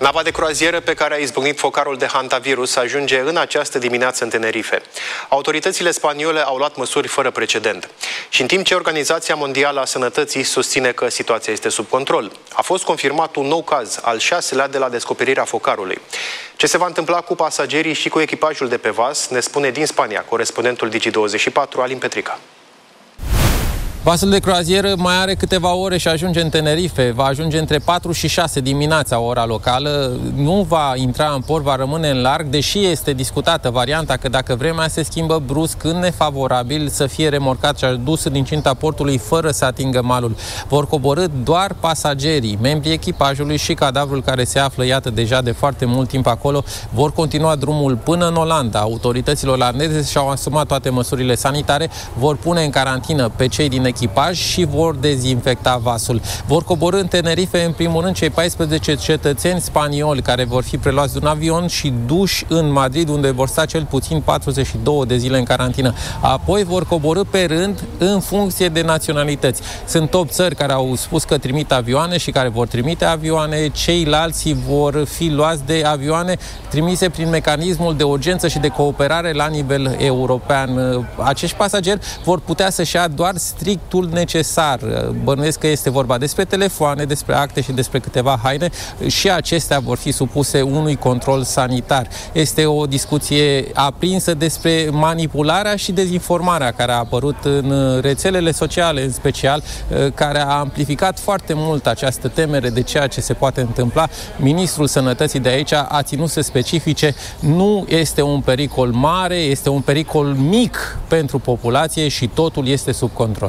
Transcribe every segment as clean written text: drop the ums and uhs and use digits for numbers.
Nava de croazieră pe care a izbucnit focarul de hantavirus ajunge în această dimineață în Tenerife. Autoritățile spaniole au luat măsuri fără precedent. Și în timp ce Organizația Mondială a Sănătății susține că situația este sub control, a fost confirmat un nou caz, al 6-lea de la descoperirea focarului. Ce se va întâmpla cu pasagerii și cu echipajul de pe vas ne spune din Spania corespondentul Digi24, Alin Petrica. Vasul de croazieră mai are câteva ore și ajunge în Tenerife. Va ajunge între 4 și 6 dimineața, ora locală. Nu va intra în port, va rămâne în larg, deși este discutată varianta că dacă vremea se schimbă brusc în nefavorabil, să fie remorcat și adus din cinta portului fără să atingă malul. Vor coborî doar pasagerii, membrii echipajului și cadavrul care se află, iată, deja de foarte mult timp acolo. Vor continua drumul până în Olanda. Autoritățile olandeze și-au asumat toate măsurile sanitare, vor pune în carantină pe cei din echipaj și vor dezinfecta vasul. Vor coborî în Tenerife, în primul rând, cei 14 cetățeni spanioli care vor fi preluați de un avion și duși în Madrid, unde vor sta cel puțin 42 de zile în carantină. Apoi vor coborî pe rând în funcție de naționalități. Sunt 8 țări care au spus că trimit avioane și care vor trimite avioane. Ceilalți vor fi luați de avioane trimise prin mecanismul de urgență și de cooperare la nivel european. Acești pasageri vor putea să-și ia doar strictul necesar. Bănuiesc că este vorba despre telefoane, despre acte și despre câteva haine și acestea vor fi supuse unui control sanitar. Este o discuție aprinsă despre manipularea și dezinformarea care a apărut în rețelele sociale, în special, care a amplificat foarte mult această temere de ceea ce se poate întâmpla. Ministrul Sănătății de aici a ținut să specifice: nu este un pericol mare, este un pericol mic pentru populație și totul este sub control.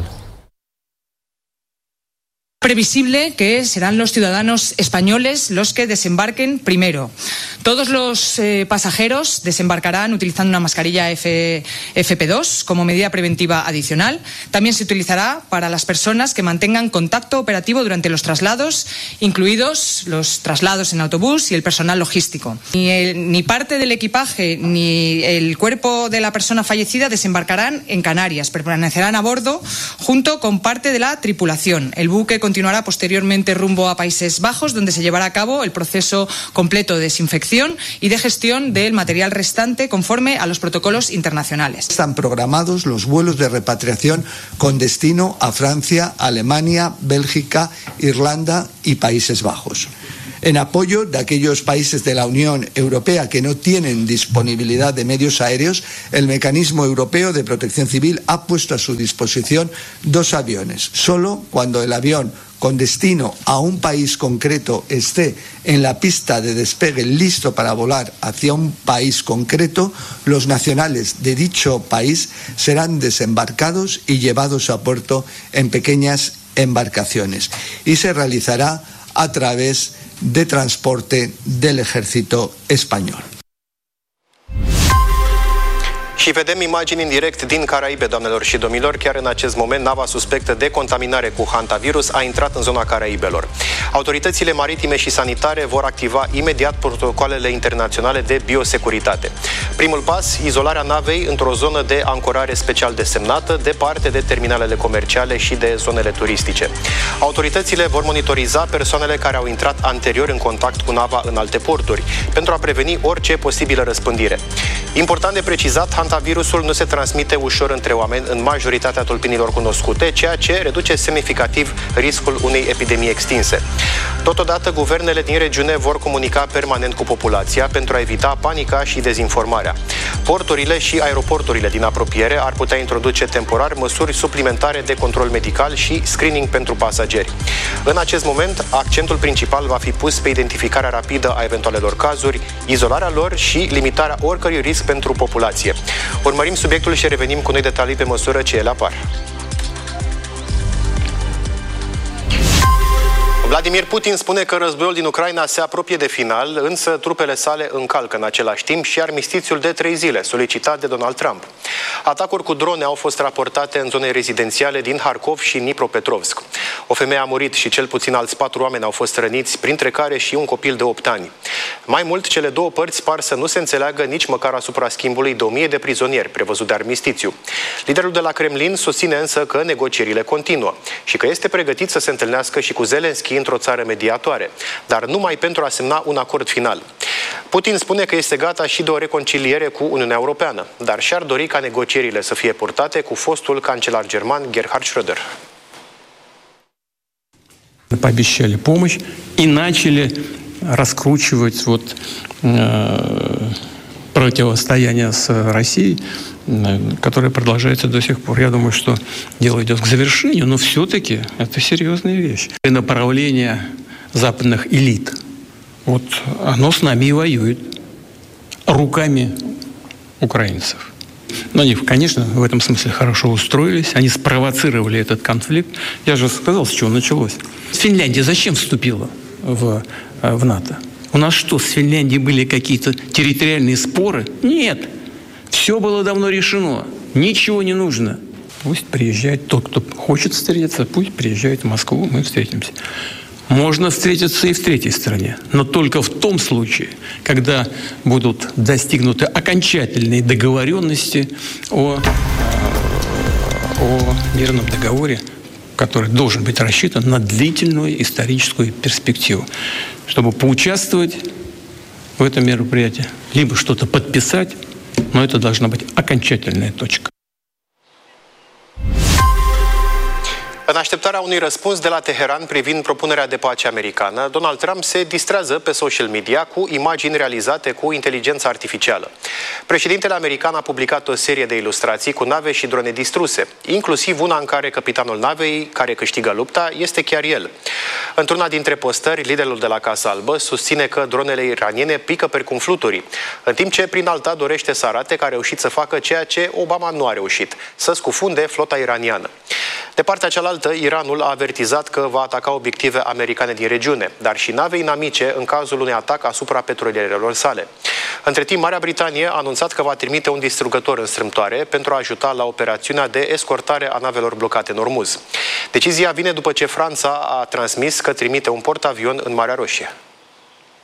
Previsible que serán los ciudadanos españoles los que desembarquen primero. Todos los pasajeros desembarcarán utilizando una mascarilla FP2 como medida preventiva adicional. También se utilizará para las personas que mantengan contacto operativo durante los traslados, incluidos los traslados en autobús y el personal logístico. Ni parte del equipaje ni el cuerpo de la persona fallecida desembarcarán en Canarias. Permanecerán a bordo junto con parte de la tripulación. El buque continuará posteriormente rumbo a Países Bajos, donde se llevará a cabo el proceso completo de desinfección y de gestión del material restante conforme a los protocolos internacionales. Están programados los vuelos de repatriación con destino a Francia, Alemania, Bélgica, Irlanda y Países Bajos. En apoyo de aquellos países de la Unión Europea que no tienen disponibilidad de medios aéreos, el Mecanismo Europeo de Protección Civil ha puesto a su disposición 2 aviones. Solo cuando el avión con destino a un país concreto esté en la pista de despegue listo para volar hacia un país concreto, los nacionales de dicho país serán desembarcados y llevados a puerto en pequeñas embarcaciones y se realizará a través de transporte del ejército español. Și vedem imagini în direct din Caraibe, doamnelor și domnilor. Chiar în acest moment, nava suspectă de contaminare cu hantavirus a intrat în zona Caraibelor. Autoritățile maritime și sanitare vor activa imediat protocoalele internaționale de biosecuritate. Primul pas, izolarea navei într-o zonă de ancorare special desemnată, departe de terminalele comerciale și de zonele turistice. Autoritățile vor monitoriza persoanele care au intrat anterior în contact cu nava în alte porturi, pentru a preveni orice posibilă răspândire. Important de precizat, hantavirusul nu se transmite ușor între oameni în majoritatea tulpinilor cunoscute, ceea ce reduce semnificativ riscul unei epidemii extinse. Totodată, guvernele din regiune vor comunica permanent cu populația pentru a evita panica și dezinformarea. Porturile și aeroporturile din apropiere ar putea introduce temporar măsuri suplimentare de control medical și screening pentru pasageri. În acest moment, accentul principal va fi pus pe identificarea rapidă a eventualelor cazuri, izolarea lor și limitarea oricărui risc pentru populație. Urmărim subiectul și revenim cu noi detalii pe măsură ce ele apar. Vladimir Putin spune că războiul din Ucraina se apropie de final, însă trupele sale încalcă în același timp și armistițiul de 3 zile, solicitat de Donald Trump. Atacuri cu drone au fost raportate în zone rezidențiale din Harkov și Dnipropetrovsk. O femeie a murit și cel puțin alți 4 oameni au fost răniți, printre care și un copil de 8 ani. Mai mult, cele două părți par să nu se înțeleagă nici măcar asupra schimbului de 1000 de prizonieri prevăzut de armistițiu. Liderul de la Kremlin susține însă că negocierile continuă și că este pregătit să se întâlnească și cu Zelenski într-o țară mediatoare, dar numai pentru a semna un acord final. Putin spune că este gata și de o reconciliere cu Uniunea Europeană, dar și-ar dori ca negocierile să fie purtate cu fostul cancelar german Gerhard Schröder. Пообещали помощь и начали раскручивать противостояние с Россией, которое продолжается до сих пор. Я думаю, что дело идет к завершению, но все-таки это серьезная вещь. И направление западных элит, оно с нами и воюет руками украинцев. Но они, конечно, в этом смысле хорошо устроились, они спровоцировали этот конфликт. Я же сказал, с чего началось. Финляндия зачем вступила в НАТО? У нас что, с Финляндией были какие-то территориальные споры? Нет. Все было давно решено. Ничего не нужно. Пусть приезжает тот, кто хочет встретиться, пусть приезжает в Москву, мы встретимся. Можно встретиться и в третьей стране, но только в том случае, когда будут достигнуты окончательные договоренности о мирном договоре, который должен быть рассчитан на длительную историческую перспективу, чтобы поучаствовать в этом мероприятии, либо что-то подписать, но это должна быть окончательная точка. În așteptarea unui răspuns de la Teheran privind propunerea de pace americană, Donald Trump se distrează pe social media cu imagini realizate cu inteligența artificială. Președintele american a publicat o serie de ilustrații cu nave și drone distruse, inclusiv una în care capitanul navei care câștigă lupta este chiar el. Într-una dintre postări, liderul de la Casa Albă susține că dronele iraniene pică precum fluturii, în timp ce prin alta dorește să arate că a reușit să facă ceea ce Obama nu a reușit, să scufunde flota iraniană. De partea cealaltă, Iranul a avertizat că va ataca obiective americane din regiune, dar și nave inamice în cazul unui atac asupra petrolierelor sale. Între timp, Marea Britanie a anunțat că va trimite un distrugător în strâmtoare pentru a ajuta la operațiunea de escortare a navelor blocate în Ormuz. Decizia vine după ce Franța a transmis că trimite un portavion în Marea Roșie.